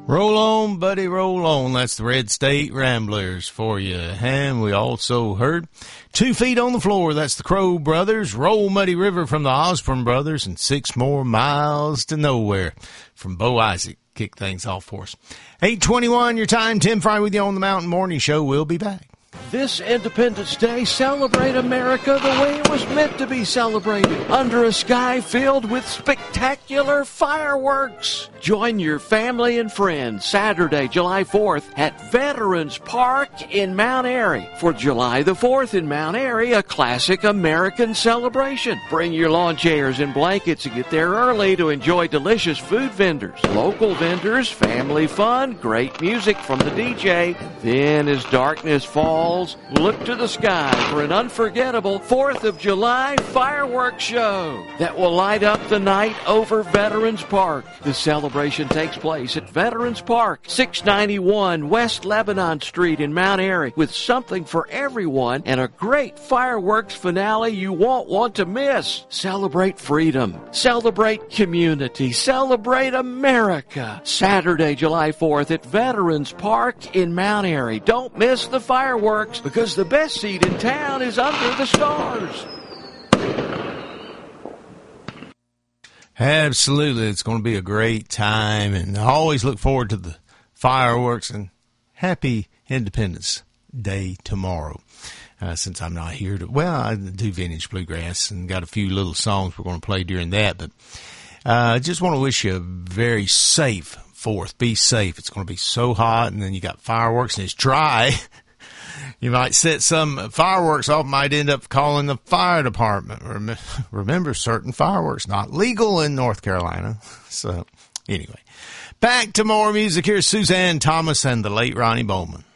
Roll on, buddy, roll on. That's the Red State Ramblers for you. And we also heard 2 Feet on the Floor. That's the Crow Brothers. Roll Muddy River from the Osborne Brothers. And 6 More Miles to Nowhere from Bo Isaac. Kick things off for us. 8:21 your time. Tim Fry with you on the Mountain Morning Show. We'll be back. This Independence Day, celebrate America the way it was meant to be celebrated, under a sky filled with spectacular fireworks. Join your family and friends Saturday, July 4th at Veterans Park in Mount Airy. For July the 4th in Mount Airy, a classic American celebration. Bring your lawn chairs and blankets and get there early to enjoy delicious food vendors, local vendors, family fun, great music from the DJ. And then as darkness falls, look to the sky for an unforgettable 4th of July fireworks show that will light up the night over Veterans Park. The celebration takes place at Veterans Park, 691 West Lebanon Street in Mount Airy, with something for everyone and a great fireworks finale you won't want to miss. Celebrate freedom, celebrate community, celebrate America. Saturday, July 4th at Veterans Park in Mount Airy. Don't miss the fireworks, because the best seat in town is under the stars. Absolutely. It's going to be a great time, and I always look forward to the fireworks, and happy Independence Day tomorrow. Since I'm not here I do vintage bluegrass and got a few little songs we're going to play during that, but I just want to wish you a very safe 4th. Be safe. It's going to be so hot, and then you got fireworks, and it's dry. You might set some fireworks off, might end up calling the fire department. Remember, certain fireworks not legal in North Carolina. So, anyway, back to more music. Here's Suzanne Thomas and the late Ronnie Bowman.